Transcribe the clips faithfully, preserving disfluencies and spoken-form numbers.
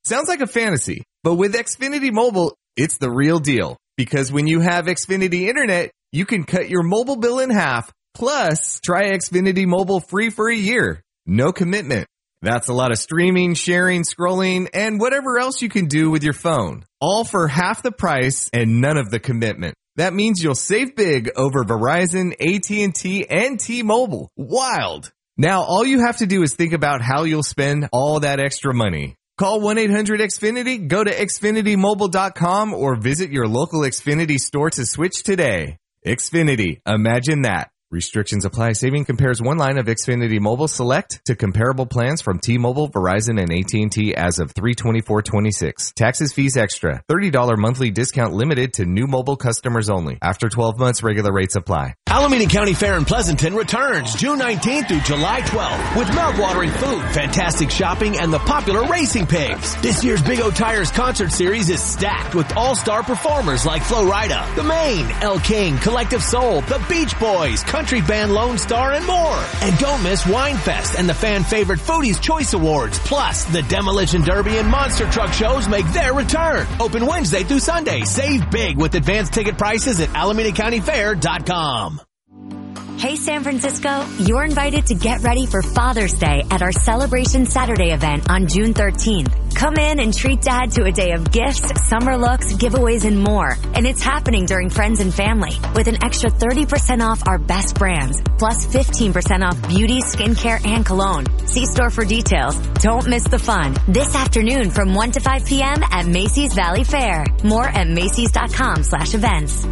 Sounds like a fantasy, but with Xfinity Mobile, it's the real deal. Because when you have Xfinity Internet, you can cut your mobile bill in half, plus try Xfinity Mobile free for a year. No commitment. That's a lot of streaming, sharing, scrolling, and whatever else you can do with your phone. All for half the price and none of the commitment. That means you'll save big over Verizon, A T and T, and T-Mobile. Wild. Now, all you have to do is think about how you'll spend all that extra money. Call one eight hundred X Finity, go to Xfinity Mobile dot com, or visit your local Xfinity store to switch today. Xfinity. Imagine that. Restrictions apply. Saving compares one line of Xfinity Mobile Select to comparable plans from T-Mobile, Verizon, and A T and T as of three twenty-four twenty-six. Taxes, fees extra. thirty dollars monthly discount limited to new mobile customers only. After twelve months, regular rates apply. Alameda County Fair in Pleasanton returns June nineteenth through July twelfth with mouth-watering food, fantastic shopping, and the popular Racing Pigs. This year's Big O Tires concert series is stacked with all-star performers like Flo Rida, The Maine, El King, Collective Soul, The Beach Boys, country band Lone Star, and more. And don't miss Winefest and the fan favorite Foodie's Choice Awards. Plus, the Demolition Derby and Monster Truck shows make their return. Open Wednesday through Sunday. Save big with advanced ticket prices at Alameda County Fair dot com. Hey San Francisco, you're invited to get ready for Father's Day at our Celebration Saturday event on June thirteenth. Come in and treat Dad to a day of gifts, summer looks, giveaways, and more. And it's happening during Friends and Family with an extra thirty percent off our best brands, plus fifteen percent off beauty, skincare, and cologne. See store for details. Don't miss the fun. This afternoon from one to five p.m. at Macy's Valley Fair. More at Macy's.com slash events.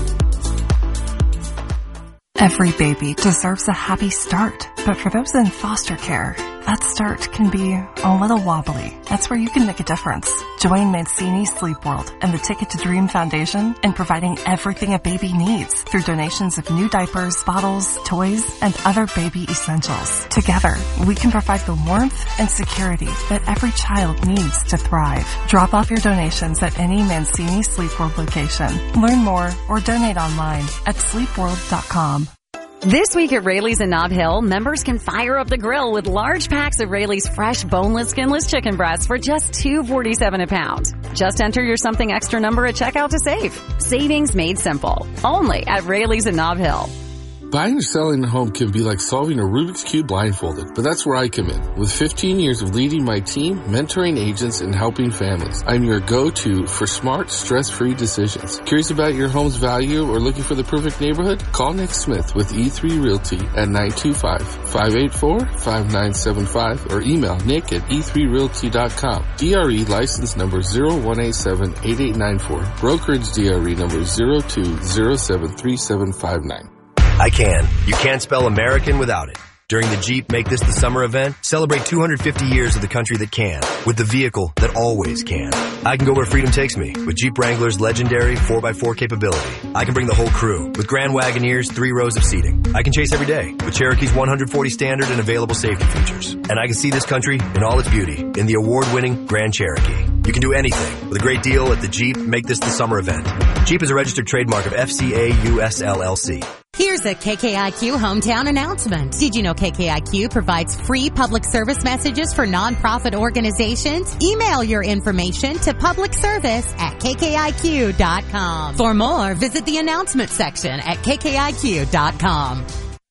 Every baby deserves a happy start, but for those in foster care, that start can be a little wobbly. That's where you can make a difference. Join Mancini Sleep World and the Ticket to Dream Foundation in providing everything a baby needs through donations of new diapers, bottles, toys, and other baby essentials. Together, we can provide the warmth and security that every child needs to thrive. Drop off your donations at any Mancini Sleep World location. Learn more or donate online at sleep world dot com. This week at Rayleigh's in Nob Hill, members can fire up the grill with large packs of Rayleigh's fresh, boneless, skinless chicken breasts for just two forty-seven a pound. Just enter your something extra number at checkout to save. Savings made simple. Only at Rayleigh's in Nob Hill. Buying or selling a home can be like solving a Rubik's Cube blindfolded, but that's where I come in. With fifteen years of leading my team, mentoring agents, and helping families, I'm your go-to for smart, stress-free decisions. Curious about your home's value or looking for the perfect neighborhood? Call Nick Smith with E three Realty at nine two five, five eight four, five nine seven five or email nick at e three realty dot com. D R E license number zero one eight seven eight eight nine four. Brokerage D R E number zero two zero seven three seven five nine. I can. You can't spell American without it. During the Jeep Make This the Summer event, celebrate two hundred fifty years of the country that can, with the vehicle that always can. I can go where freedom takes me, with Jeep Wrangler's legendary four by four capability. I can bring the whole crew, with Grand Wagoneer's three rows of seating. I can chase every day, with Cherokee's one hundred forty standard and available safety features. And I can see this country in all its beauty, in the award-winning Grand Cherokee. You can do anything, with a great deal at the Jeep Make This the Summer event. Jeep is a registered trademark of F C A U S L L C. Here's a K K I Q hometown announcement. Did you know K K I Q provides free public service messages for nonprofit organizations? Email your information to public service at K K I Q dot com. For more, visit the announcement section at K K I Q dot com.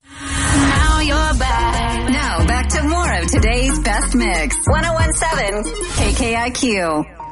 Now you're back. Now back to more of today's best mix. one oh one point seven K K I Q.